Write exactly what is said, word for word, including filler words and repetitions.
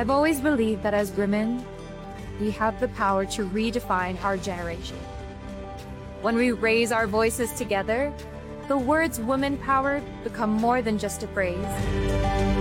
I've always believed that as women, we have the power to redefine our generation. When we raise our voices together, the words woman powered become more than just a phrase.